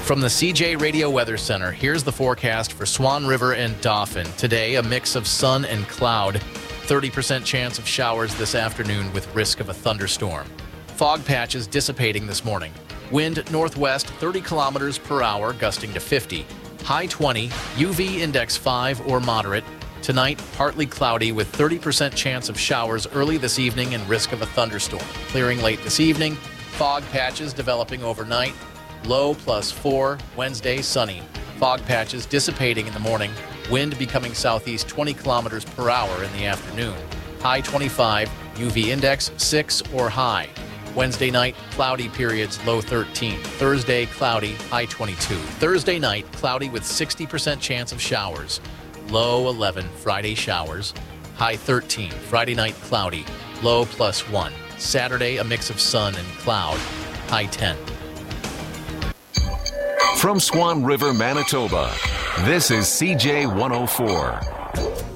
From the CJ Radio Weather Center, here's the forecast for Swan River and Dauphin. Today, a mix of sun and cloud. 30% chance of showers this afternoon with risk of a thunderstorm. Fog patches dissipating this morning. Wind northwest 30 kilometers per hour, gusting to 50. High 20, UV index 5 or moderate. Tonight, partly cloudy with 30% chance of showers early this evening and risk of a thunderstorm. Clearing late this evening. Fog patches developing overnight. Low +4. Wednesday, sunny. Fog patches dissipating in the morning. Wind becoming southeast 20 kilometers per hour in the afternoon. High 25, UV index 6 or high. Wednesday night, cloudy periods, low 13. Thursday, cloudy, high 22. Thursday night, cloudy with 60% chance of showers. Low 11, Friday showers, high 13. Friday night, cloudy, low +1. Saturday, a mix of sun and cloud, high 10. From Swan River, Manitoba, this is CJ 104.